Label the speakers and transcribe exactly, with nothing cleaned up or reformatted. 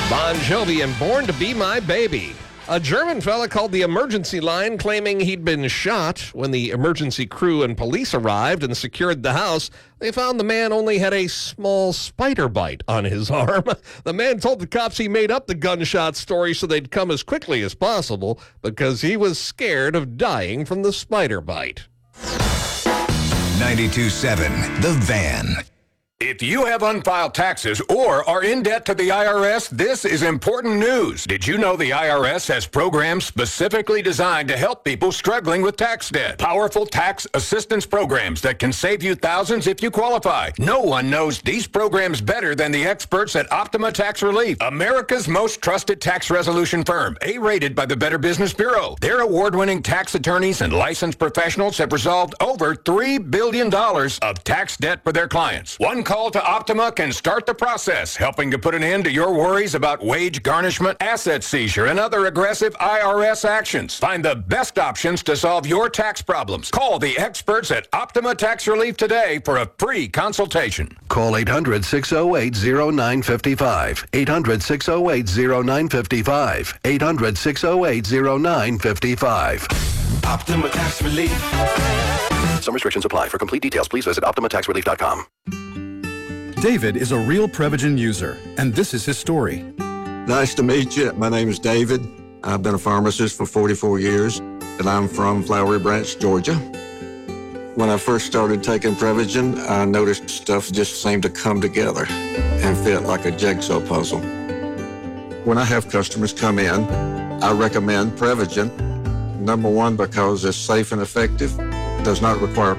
Speaker 1: Bon Jovi and Born to Be My Baby. A German fella called the emergency line claiming he'd been shot. When the emergency crew and police arrived and secured the house, they found the man only had a small spider bite on his arm. The man told the cops he made up the gunshot story so they'd come as quickly as possible because he was scared of dying from the spider bite.
Speaker 2: ninety-two point seven The Van.
Speaker 3: If you have unfiled taxes or are in debt to the I R S, this is important news. Did you know the I R S has programs specifically designed to help people struggling with tax debt? Powerful tax assistance programs that can save you thousands if you qualify. No one knows these programs better than the experts at Optima Tax Relief, America's most trusted tax resolution firm, A-rated by the Better Business Bureau. Their award-winning tax attorneys and licensed professionals have resolved over three billion dollars of tax debt for their clients. One call to Optima can start the process, helping to put an end to your worries about wage garnishment, asset seizure, and other aggressive I R S actions. Find the best options to solve your tax problems. Call the experts at Optima Tax Relief today for a free consultation.
Speaker 4: Call eight hundred, six oh eight, oh nine five five. eight hundred, six oh eight, oh nine five five. eight hundred, six oh eight, oh nine five five.
Speaker 2: Optima Tax Relief.
Speaker 4: Some restrictions apply. For complete details, please visit optima tax relief dot com.
Speaker 5: David is a real Prevagen user, and this is his story.
Speaker 6: Nice to meet you. My name is David. I've been a pharmacist for forty-four years, and I'm from Flowery Branch, Georgia. When I first started taking Prevagen, I noticed stuff just seemed to come together and fit like a jigsaw puzzle. When I have customers come in, I recommend Prevagen. Number one, because it's safe and effective, does not require